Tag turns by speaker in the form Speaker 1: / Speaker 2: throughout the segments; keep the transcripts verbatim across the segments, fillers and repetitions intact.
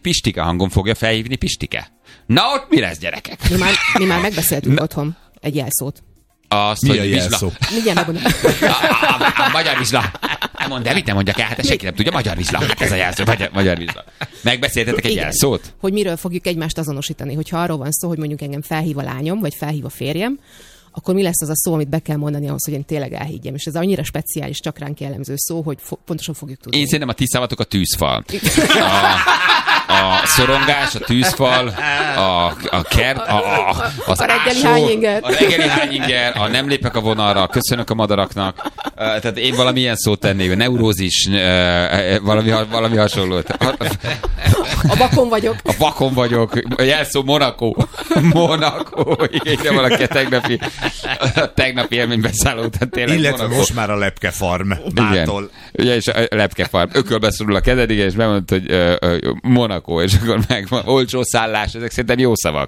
Speaker 1: Pistike hangon fogja felhívni Pistike. Na ott mi lesz, gyerekek?
Speaker 2: Mi már, mi már megbeszéltünk otthon egy jelszót.
Speaker 1: Azt,
Speaker 3: Mi
Speaker 1: hogy
Speaker 3: a jelszó?
Speaker 2: Mindjárt megmondom.
Speaker 1: A, a, a, a magyar vizsla. Nem mondd el, mit nem mondjak el, hát ezt senki nem tudja. Magyar vizsla. Hát ez a jelszó, magyar, magyar vizsla. Megbeszéltetek egy
Speaker 2: Igen.
Speaker 1: jelszót?
Speaker 2: Hogy miről fogjuk egymást azonosítani. Hogyha arról van szó, hogy mondjuk engem felhív a lányom, vagy felhív a férjem, akkor mi lesz az a szó, amit be kell mondani ahhoz, hogy én tényleg elhiggyem. És ez annyira speciális, csak ránk jellemző szó, hogy fo- pontosan fogjuk tudni.
Speaker 1: Én szerintem a ti szavatok a tűzfal. A, a szorongás, a tűzfal, a, a kert, a, a, az
Speaker 2: A reggeli
Speaker 1: ásó,
Speaker 2: hányinger.
Speaker 1: a reggeli hányinger, a nem lépek a vonalra, köszönök a madaraknak. Uh, tehát én valami ilyen szót tennék, a neurózis, uh, valami, valami hasonlót.
Speaker 2: A vakon vagyok.
Speaker 1: A vakon vagyok, a jelszó Monaco. Monaco, igen, de valaki a tegnapi, a tegnapi élménybeszálló után tényleg
Speaker 3: Illetve
Speaker 1: Monaco.
Speaker 3: most már a Lepke Farm.
Speaker 1: Igen.
Speaker 3: Bától.
Speaker 1: Ugye, és a Lepke Farm. Ökölbe szorul a kezed, igen, és bemondta, hogy uh, uh, Monaco, és akkor meg van olcsó szállás, ezek szerintem jó szavak.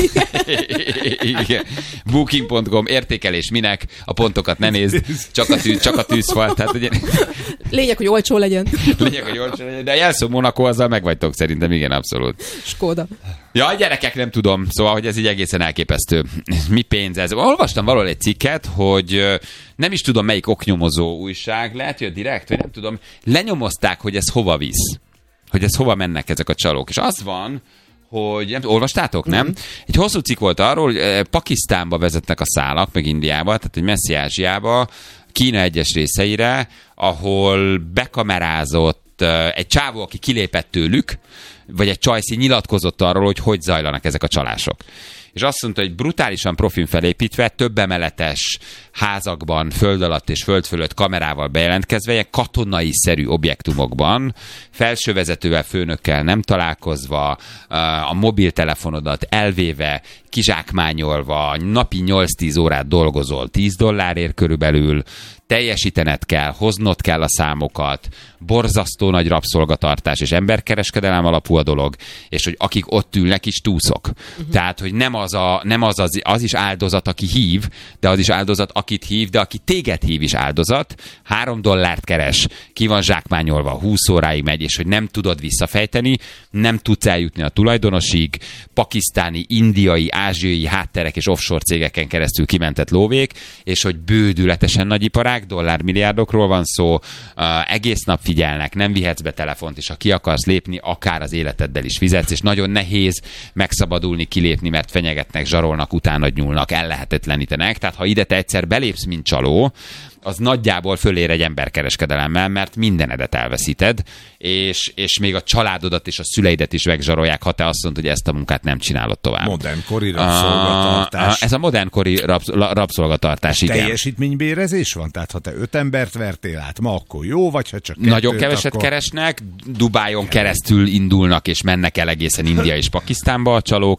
Speaker 1: Igen. Booking pont com, értékelés minek, a pontokat ne nézd, csak a, tűz, csak a tűzfal. Tehát, ugye,
Speaker 2: Lényeg, hogy olcsó legyen.
Speaker 1: lényeg, hogy olcsó legyen, de a jelszó Monaco, azzal megvagytok szerintem, igen, abszolút.
Speaker 2: Skóda.
Speaker 1: Ja, a gyerekek, nem tudom, szóval, hogy ez így egészen elképesztő. Mi pénz ez? Olvastam valahol egy cikket, hogy ö, nem is tudom, melyik oknyomozó újság, lehet, hogy a Direkt, vagy nem tudom, lenyomozták, hogy ez hova visz. Hogy ez hova mennek ezek a csalók. És az van, hogy nem, olvastátok, nem? Mm. Egy hosszú cikk volt arról, hogy eh, Pakisztánba vezetnek a szálak, meg Indiába, tehát egy messzi Ázsiába, Kína egyes részeire, ahol bekamerázott eh, egy csávó, aki kilépett tőlük, vagy egy csajszi nyilatkozott arról, hogy hogy zajlanak ezek a csalások. És azt mondta, hogy brutálisan profin felépítve, több emeletes házakban, föld alatt és föld fölött kamerával bejelentkezve, ilyen katonai-szerű objektumokban, felsővezetővel, főnökkel nem találkozva, a mobiltelefonodat elvéve, kizsákmányolva, napi nyolc-tíz órát dolgozol, tíz dollárért körülbelül, teljesítened kell, hoznod kell a számokat, borzasztó nagy rabszolgatartás és emberkereskedelem alapú a dolog, és hogy akik ott ülnek is túszok. Uh-huh. Tehát, hogy nem az, a, nem az, az az is áldozat, aki hív, de az is áldozat, akit hív, de aki téged hív is áldozat. Három dollárt keres, ki van zsákmányolva, húsz óráig megy, és hogy nem tudod visszafejteni, nem tudsz eljutni a tulajdonosig, pakisztáni, indiai, ázsiai hátterek és offshore cégeken keresztül kimentett lóvék, és hogy bődületesen nagy iparág, dollármilliárdokról van szó, uh, egész nap figyelnek, nem vihetsz be telefont, és ha ki akarsz lépni, akár az életeddel is fizetsz, és nagyon nehéz megszabadulni, kilépni, mert fenyegetnek, zsarolnak, utánad nyúlnak, ellehetetlenítenek. Tehát ha ide te egyszer belépsz, mint csaló, az nagyjából fölér egy emberkereskedelemmel, mert mindenedet elveszíted, és, és még a családodat és a szüleidet is megzsarolják, ha te azt mondod, hogy ezt a munkát nem csinálod tovább.
Speaker 3: Modernkori rabszolgatartás.
Speaker 1: Ez a modernkori rabsz, rabszolgatartás, igen.
Speaker 3: Teljesítménybérezés van? Tehát ha te öt embert vertél át, ma akkor jó, vagy ha csak kettőt,
Speaker 1: nagyon keveset
Speaker 3: akkor...
Speaker 1: keresnek, Dubájon keresztül indulnak, és mennek el egészen India és Pakisztánba a csalók,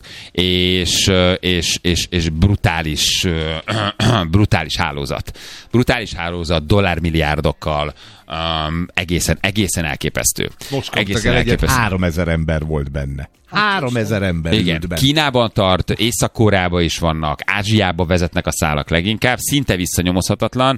Speaker 1: és, és, és, és brutális, brutális hálózat. Brutális hálózat, dollármilliárdokkal, um, egészen, egészen elképesztő.
Speaker 3: Most kaptak el egyet, háromezer ember volt benne. Háromezer ember
Speaker 1: igen,
Speaker 3: ült benne.
Speaker 1: Kínában tart, Észak-Koreában is vannak, Ázsiába vezetnek a szálak leginkább, szinte visszanyomozhatatlan,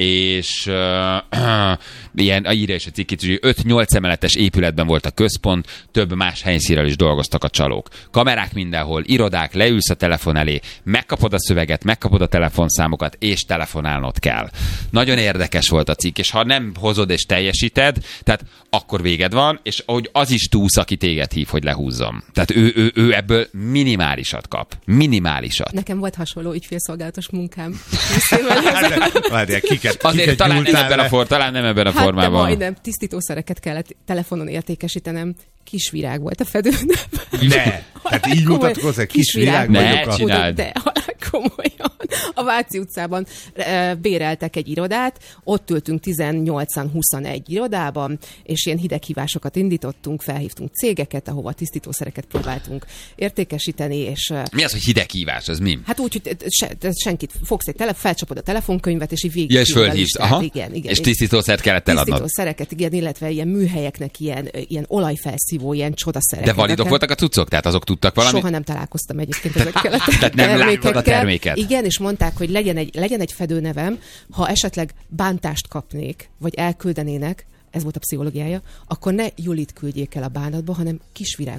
Speaker 1: és uh, uh, ilyen, írja is a cikkét, hogy öt-nyolc emeletes épületben volt a központ, több más helyszínről is dolgoztak a csalók. Kamerák mindenhol, irodák, leülsz a telefon elé, megkapod a szöveget, megkapod a telefonszámokat, és telefonálnod kell. Nagyon érdekes volt a cikk, és ha nem hozod és teljesíted, tehát akkor véged van, és ahogy az is túsz, aki téged hív, hogy lehúzzam. Tehát ő, ő, ő ebből minimálisat kap. Minimálisat.
Speaker 2: Nekem volt hasonló ügyfélszolgálatos munkám.
Speaker 3: Várjál, kiket,
Speaker 1: Azért
Speaker 3: kiket
Speaker 1: talán nem, ebben a for, talán nem ebben a
Speaker 2: hát
Speaker 1: formában.
Speaker 2: Hát majdnem tisztítószereket kellett telefonon értékesítenem. Kisvirág volt a fedőn.
Speaker 3: Ne! Hát így mutatkozz, egy kisvirág
Speaker 1: ne,
Speaker 3: vagyok.
Speaker 1: Csináld.
Speaker 2: De komolyan. A Váci utcában béreltek egy irodát, ott ültünk tizennyolcan-huszonegy irodában, és ilyen hideghívásokat indítottunk, felhívtunk cégeket, ahova tisztítószereket próbáltunk értékesíteni, és...
Speaker 1: Mi az, hogy hideghívás? Az mi?
Speaker 2: Hát úgy, hogy se, senkit fogsz egy tele, felcsapod a telefonkönyvet, és így végig...
Speaker 1: Ja, és fölhívsz. Aha.
Speaker 2: Igen, igen.
Speaker 1: És tisztítószert kellett eladnod.
Speaker 2: Tisztítószereket, igen, illetve ilyen műhelyeknek ilyen, ilyen olajfelszívó, ilyen csodaszereket.
Speaker 1: De validok voltak a cuccok? Tehát azok tudtak valami?
Speaker 2: Soha nem találkoztam egyébként ezekkel a
Speaker 1: Tehát nem láttad a terméket?
Speaker 2: Igen, és mondták, hogy legyen egy, legyen egy fedőnevem, ha esetleg bántást kapnék, vagy elküldenének, ez volt a pszichológiája, akkor ne Julit küldjék el a bánatba, hanem Kisvirág